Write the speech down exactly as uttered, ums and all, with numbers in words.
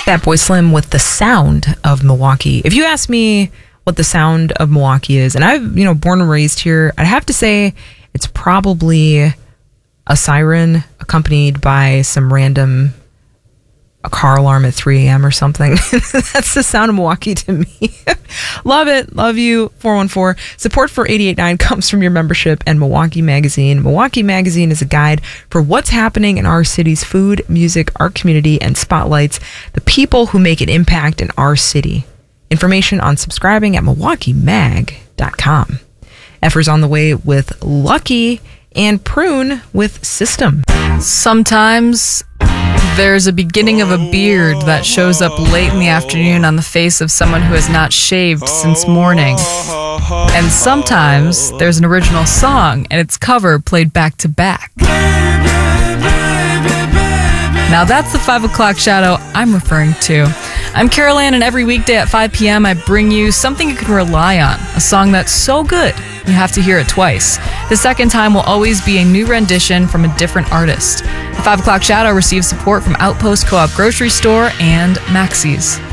Fatboy Slim with The Sound of Milwaukee. If you ask me what the sound of Milwaukee is, and I've, you know, born and raised here, I'd have to say it's probably a siren accompanied by some random a car alarm at three a.m. or something. That's the sound of Milwaukee to me. Love it. Love you. four one four. Support for eighty-eight point nine comes from your membership and Milwaukee Magazine. Milwaukee Magazine is a guide for what's happening in our city's food, music, art community, and spotlights the people who make an impact in our city. Information on subscribing at milwaukee mag dot com. Effer's on the way with Lucky and Prune with System. Sometimes there's a beginning of a beard that shows up late in the afternoon on the face of someone who has not shaved since morning. And sometimes there's an original song and its cover played back to back. Now that's the five o'clock shadow I'm referring to. I'm Carol Ann, and every weekday at five p.m. I bring you something you can rely on, a song that's so good you have to hear it twice. The second time will always be a new rendition from a different artist. The five o'clock shadow receives support from Outpost Co-op Grocery Store and Maxey's.